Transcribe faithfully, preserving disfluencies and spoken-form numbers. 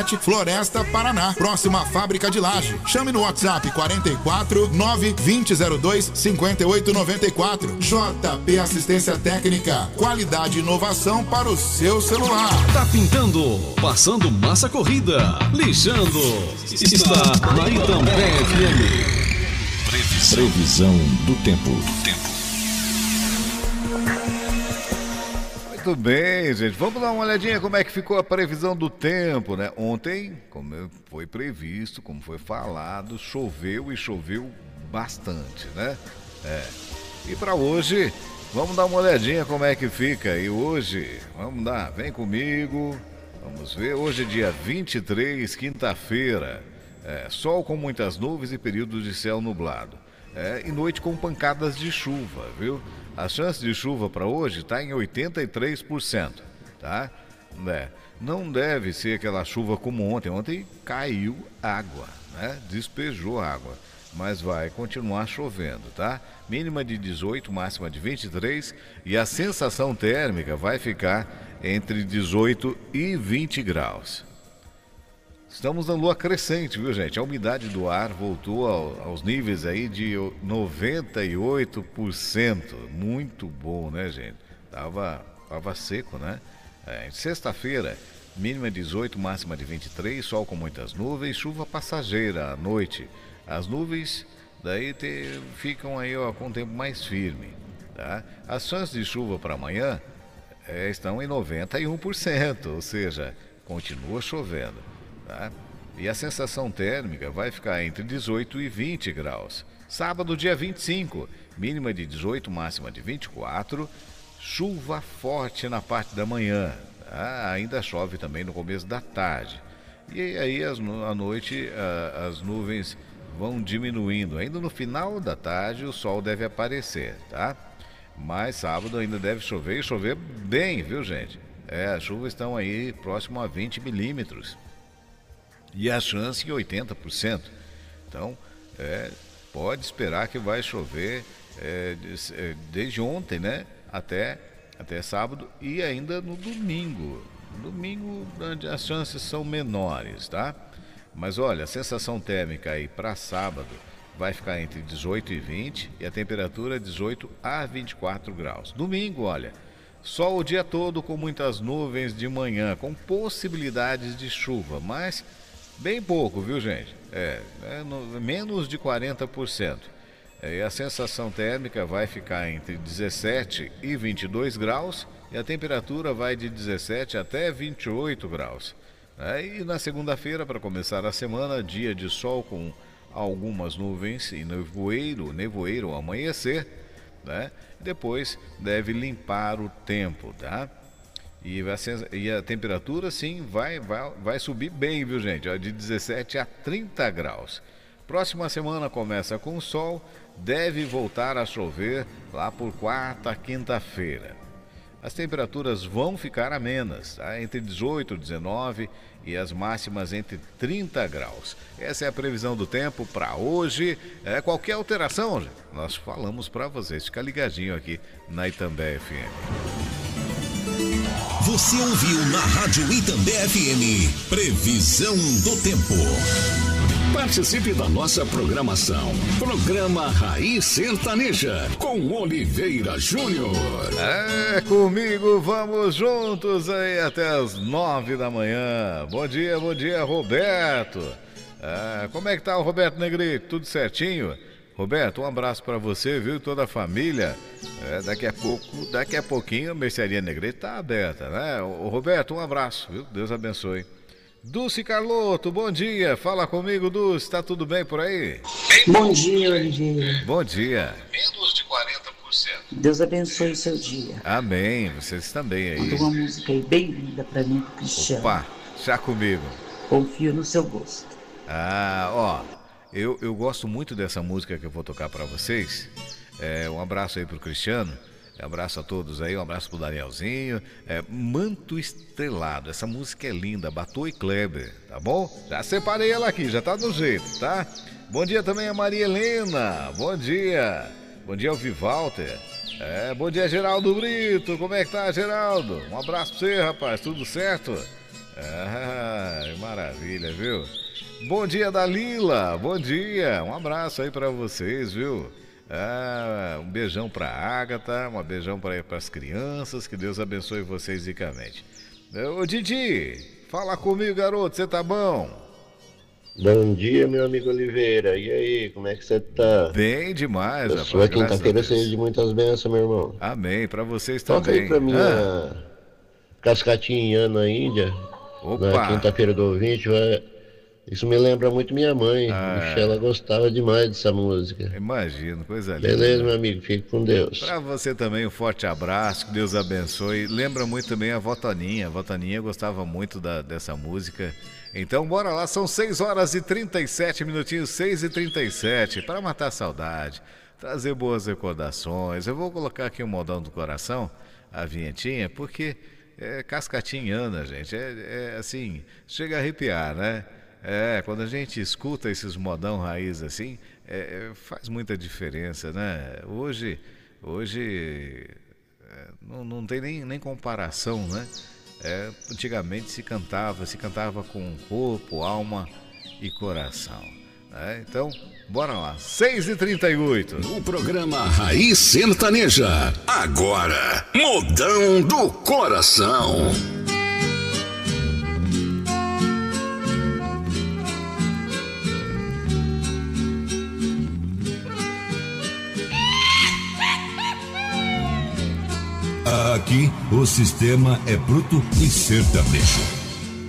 Floresta, Paraná, próxima à fábrica de laje. Chame no WhatsApp quarenta e quatro, nove vinte, zero dois, cinquenta e oito noventa e quatro. J P Assistência Técnica, qualidade e inovação para o seu celular. Tá pintando, passando massa corrida, lixando. Está na Itambé F M. Previsão. Previsão do tempo. tempo. Muito bem, gente. Vamos dar uma olhadinha como é que ficou a previsão do tempo, né? Ontem, como foi previsto, como foi falado, choveu e choveu bastante, né? É. E para hoje, vamos dar uma olhadinha como é que fica. E hoje, vamos dar, vem comigo, vamos ver. Hoje é dia vinte e três, quinta-feira. É, sol com muitas nuvens e períodos de céu nublado. É, e noite com pancadas de chuva, viu? A chance de chuva para hoje está em oitenta e três por cento, tá? É, não deve ser aquela chuva como ontem. Ontem caiu água, né? Despejou água, mas vai continuar chovendo, tá? Mínima de dezoito, máxima de vinte e três e a sensação térmica vai ficar entre dezoito e vinte graus. Estamos na lua crescente, viu, gente? A umidade do ar voltou ao, aos níveis aí de noventa e oito por cento. Muito bom, né, gente? Tava, tava seco, né? É, sexta-feira, mínima dezoito, máxima de vinte e três, sol com muitas nuvens, chuva passageira à noite. As nuvens daí te, ficam aí ó, com o tempo mais firme, tá? As chances de chuva para amanhã é, estão em noventa e um por cento, ou seja, continua chovendo. Tá? E a sensação térmica vai ficar entre dezoito e vinte graus. Sábado, dia vinte e cinco, mínima de dezoito, máxima de vinte e quatro, chuva forte na parte da manhã. Tá? Ainda chove também no começo da tarde. E aí à noite a, as nuvens vão diminuindo. Ainda no final da tarde o sol deve aparecer, tá? Mas sábado ainda deve chover e chover bem, viu, gente? É, as chuvas estão aí próximo a vinte milímetros. E a chance em oitenta por cento. Então, é, pode esperar que vai chover é, desde ontem, né? Até, até sábado e ainda no domingo. Domingo as chances são menores, tá? Mas olha, a sensação térmica aí para sábado vai ficar entre dezoito e vinte e a temperatura dezoito a vinte e quatro graus. Domingo, olha, sol o dia todo com muitas nuvens de manhã, com possibilidades de chuva, mas bem pouco, viu, gente? É, é no, menos de quarenta por cento. É, e a sensação térmica vai ficar entre dezessete e vinte e dois graus e a temperatura vai de dezessete até vinte e oito graus. É, e na segunda-feira, para começar a semana, dia de sol com algumas nuvens e nevoeiro, nevoeiro ao amanhecer, né? Depois deve limpar o tempo, tá? E a, e a temperatura, sim, vai, vai, vai subir bem, viu, gente? De dezessete a trinta graus. Próxima semana começa com sol, deve voltar a chover lá por quarta, quinta-feira. As temperaturas vão ficar amenas, tá? Entre dezoito e dezenove e as máximas entre trinta graus. Essa é a previsão do tempo para hoje. É, qualquer alteração, nós falamos para vocês. Fica ligadinho aqui na Itambé F M. Você ouviu na Rádio Itambé F M, previsão do tempo. Participe da nossa programação. Programa Raiz Sertaneja, com Oliveira Júnior. É, comigo, vamos juntos aí até as nove da manhã. Bom dia, bom dia, Roberto. É, como é que tá o Roberto Negrito? Tudo certinho? Roberto, um abraço para você, viu? Toda a família. É, daqui a pouco, daqui a pouquinho a Mercearia Negrito tá aberta, né? O Roberto, um abraço, viu? Deus abençoe. Dulce Carlotto, bom dia. Fala comigo, Dulce. Tá tudo bem por aí? Bom dia, Oliveira. Bom dia. Menos de quarenta por cento. Deus abençoe o seu dia. Amém. Vocês também aí. Manda uma música aí bem linda pra mim, pro Cristiano. Opa, já comigo. Confio no seu gosto. Ah, ó. Eu, eu gosto muito dessa música que eu vou tocar pra vocês. É, um abraço aí pro Cristiano. Um abraço a todos aí, um abraço pro Danielzinho. É, Manto Estrelado, essa música é linda, Batô e Kleber, tá bom? Já separei ela aqui, já tá no jeito, tá? Bom dia também a Maria Helena, bom dia. Bom dia ao Vivalter. É, bom dia Geraldo Brito, como é que tá, Geraldo? Um abraço pra você, rapaz, tudo certo? Ah, maravilha, viu? Bom dia, Dalila. Bom dia. Um abraço aí pra vocês, viu? Ah, um beijão pra Ágata, um beijão para as crianças. Que Deus abençoe vocês ricamente. Ô, Didi, fala comigo, garoto. Você tá bom? Bom dia, meu amigo Oliveira. E aí, como é que você tá? Bem demais, rapaz. Sua quinta-feira seja de muitas bênçãos, meu irmão. Amém, pra vocês Toca também. aí pra mim ah. a Cascatinha na Índia. Opa. Na quinta-feira do ouvinte. Isso me lembra muito minha mãe. Ah. Ela gostava demais dessa música. Imagino, coisa linda. Beleza, meu amigo. Fique com Deus. Pra você também, um forte abraço. Que Deus abençoe. Lembra muito também a Votaninha. A Votaninha gostava muito da, dessa música. Então bora lá, são seis horas e trinta e sete minutinhos, seis e trinta e sete, para matar a saudade, trazer boas recordações. Eu vou colocar aqui o modão do coração, a vinhetinha, porque é cascatinhana, gente, é, é assim, chega a arrepiar, né? É, quando a gente escuta esses modão raiz assim, é, é, faz muita diferença, né? Hoje, hoje é, não, não tem nem, nem comparação, né? É, antigamente se cantava, se cantava com corpo, alma e coração. Né? Então, bora lá, seis e trinta e oito. O programa Raiz Sertaneja, agora, Modão do Coração. Aqui o sistema é bruto e sertanejo.